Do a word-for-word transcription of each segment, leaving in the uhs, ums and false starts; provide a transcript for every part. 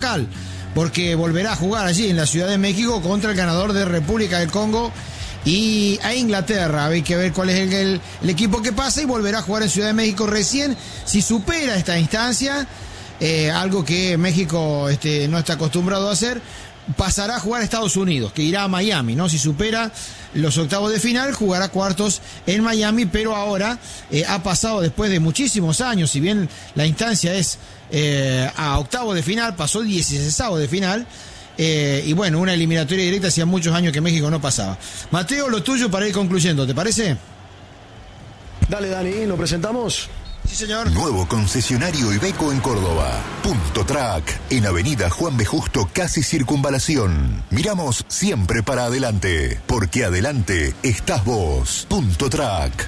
local, porque volverá a jugar allí en la Ciudad de México contra el ganador de República del Congo y a Inglaterra. Hay que ver cuál es el, el, el equipo que pasa y volverá a jugar en Ciudad de México recién si supera esta instancia, eh, algo que México este, no está acostumbrado a hacer. Pasará a jugar a Estados Unidos, que irá a Miami, ¿no? Si supera los octavos de final, jugará cuartos en Miami, pero ahora eh, ha pasado después de muchísimos años, si bien la instancia es eh, a octavos de final, pasó dieciséisavos de final, eh, y bueno, una eliminatoria directa hacía muchos años que México no pasaba. Mateo, lo tuyo para ir concluyendo, ¿te parece? Dale, Dani, ¿nos presentamos? Sí, señor. Nuevo concesionario Iveco en Córdoba. Punto Track, en Avenida Juan B. Justo, casi Circunvalación. Miramos siempre para adelante, porque adelante estás vos. Punto Track.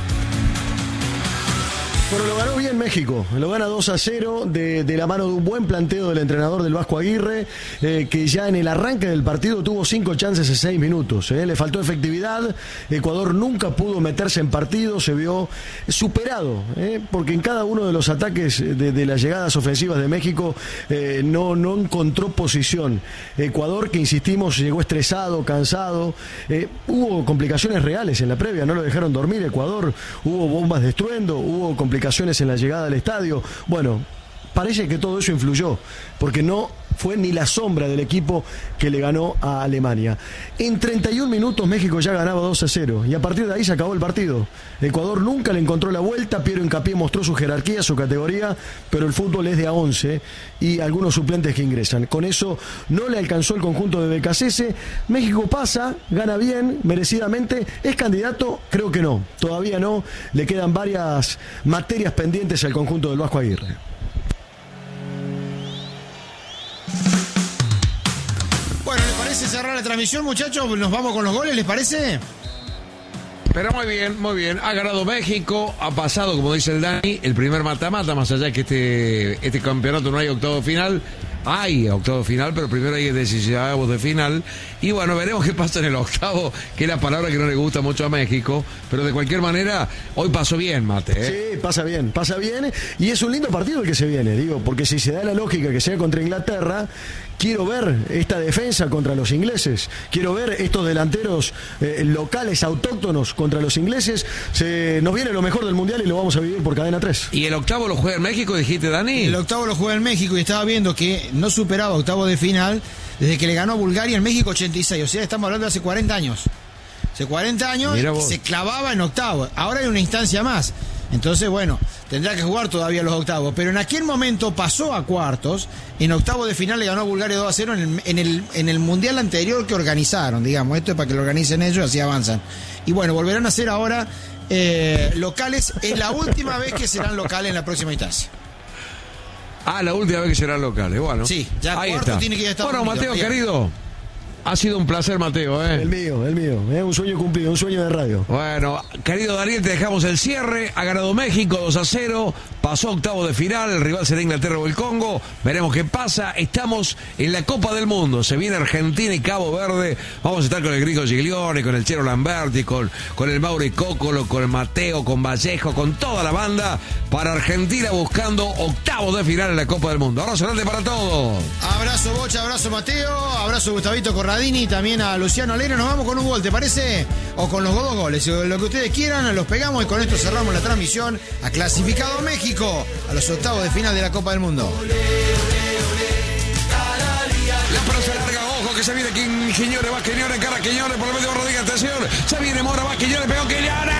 Bueno, lo ganó bien México, lo gana dos a cero de, de la mano de un buen planteo del entrenador del Vasco Aguirre, eh, que ya en el arranque del partido tuvo cinco chances en seis minutos, eh. Le faltó efectividad, Ecuador nunca pudo meterse en partido, se vio superado, eh, porque en cada uno de los ataques de, de las llegadas ofensivas de México eh, no, no encontró posición. Ecuador, que insistimos, llegó estresado, cansado, eh, hubo complicaciones reales en la previa, no lo dejaron dormir Ecuador, hubo bombas de estruendo, hubo complicaciones en la llegada al estadio. Bueno, parece que todo eso influyó, porque no fue ni la sombra del equipo que le ganó a Alemania. En treinta y un minutos México ya ganaba dos a cero y a partir de ahí se acabó el partido. Ecuador nunca le encontró la vuelta, Piero Hincapié mostró su jerarquía, su categoría, pero el fútbol es de a once y algunos suplentes que ingresan. Con eso no le alcanzó el conjunto de Becasese. México pasa, gana bien, merecidamente. ¿Es candidato? Creo que no, todavía no. Le quedan varias materias pendientes al conjunto del Vasco Aguirre. Bueno, ¿les parece cerrar la transmisión, muchachos? Nos vamos con los goles, ¿les parece? Pero muy bien, muy bien. Ha ganado México, ha pasado, como dice el Dani, el primer mata-mata, más allá de que este, este campeonato no hay octavo final. Hay octavo final, pero primero hay decisivos de final. Y bueno, veremos qué pasa en el octavo, que es la palabra que no le gusta mucho a México. Pero de cualquier manera, hoy pasó bien, Mate, ¿eh? Sí, pasa bien, pasa bien. Y es un lindo partido el que se viene, digo, porque si se da la lógica que sea contra Inglaterra, quiero ver esta defensa contra los ingleses. Quiero ver estos delanteros eh, locales, autóctonos contra los ingleses. Se, nos viene lo mejor del Mundial y lo vamos a vivir por Cadena tres. ¿Y el octavo lo juega en México, dijiste, Dani? El octavo lo juega en México y estaba viendo que no superaba octavo de final desde que le ganó a Bulgaria en México ochenta y seis. O sea, estamos hablando de hace cuarenta años. Hace cuarenta años se clavaba en octavo. Ahora hay una instancia más. Entonces, bueno, tendrá que jugar todavía los octavos. Pero en aquel momento pasó a cuartos. En octavo de final le ganó a Bulgaria dos a cero en el, en el, en el mundial anterior que organizaron, digamos. Esto es para que lo organicen ellos, así avanzan. Y bueno, volverán a ser ahora eh, locales. Es la última vez que serán locales en la próxima instancia. Ah, la última vez que serán locales, bueno. Sí, ya ahí cuarto está. Tiene que ir a Estados Bueno, Unidos, Mateo, allá. querido, ha sido un placer, Mateo, ¿eh? El mío, el mío. Es un sueño cumplido, un sueño de radio. Bueno, querido Daniel, te dejamos el cierre. Ha ganado México dos a cero. Pasó octavo de final. El rival será Inglaterra o el Congo. Veremos qué pasa. Estamos en la Copa del Mundo. Se viene Argentina y Cabo Verde. Vamos a estar con el Gringo Giglione, con el Chero Lamberti, con, con el Mauri Cócolo, con el Mateo, con Vallejo, con toda la banda para Argentina buscando octavos de final en la Copa del Mundo. Abrazo grande para todos. Abrazo Bocha, abrazo Mateo, abrazo Gustavito Corradini, también a Luciano Alero. Nos vamos con un gol, ¿te parece? O con los dos goles, lo que ustedes quieran, los pegamos y con esto cerramos la transmisión. Ha clasificado México a los octavos de final de la Copa del Mundo. La pelota larga, ojo que se viene Quiñones, va Quiñones, cara Quiñones por el medio de Rodríguez, atención, se viene Mora, va Quiñones, pegó Quiñones.